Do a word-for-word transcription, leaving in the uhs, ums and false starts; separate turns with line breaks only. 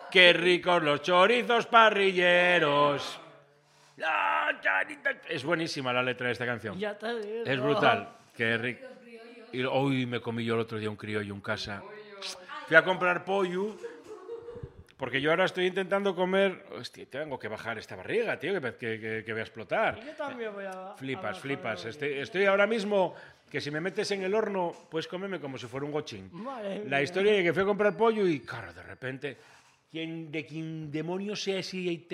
Qué ricos los chorizos parrilleros. Es buenísima la letra de esta canción.
Ya te digo.
Es brutal. Qué rico. Y hoy me comí yo el otro día un criollo en casa. Fui a comprar pollo. Porque yo ahora estoy intentando comer... Hostia, tengo que bajar esta barriga, tío, que, que, que voy a explotar.
Yo también voy a...
Flipas,
a
flipas.
bajar
Estoy, estoy ahora mismo que si me metes en el horno, puedes comerme como si fuera un gochín.
Madre
La
mía.
historia de que fui a comprar pollo y, claro, de repente, ¿quién, de quién demonios sea ese